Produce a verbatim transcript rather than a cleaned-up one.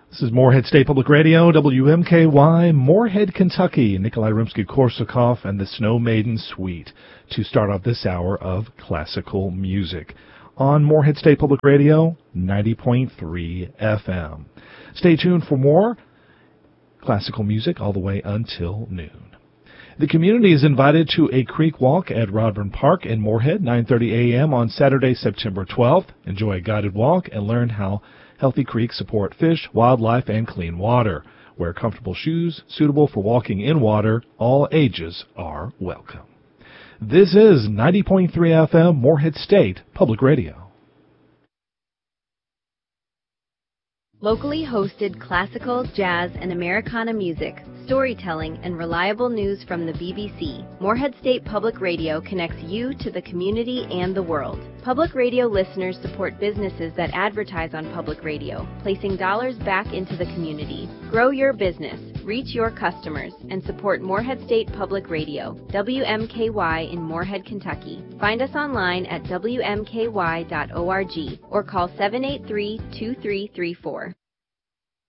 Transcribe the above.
This is Morehead State Public Radio, W M K Y, Morehead, Kentucky. Nikolai Rimsky-Korsakov and the Snow Maiden Suite to start off this hour of classical music on Morehead State Public Radio, ninety point three F M. Stay tuned for more classical music all the way until noon. The community is invited to a creek walk at Rodburn Park in Morehead, nine thirty a.m. on Saturday, September twelfth. Enjoy a guided walk and learn how healthy creeks support fish, wildlife, and clean water. Wear comfortable shoes suitable for walking in water. All ages are welcome. This is ninety point three F M, Morehead State Public Radio. Locally hosted classical, jazz, and Americana music, storytelling, and reliable news from the B B C, Morehead State Public Radio connects you to the community and the world. Public radio listeners support businesses that advertise on public radio, placing dollars back into the community. Grow your business, reach your customers, and support Morehead State Public Radio, W M K Y in Morehead, Kentucky. Find us online at W M K Y dot org or call seven eight three, two three three four.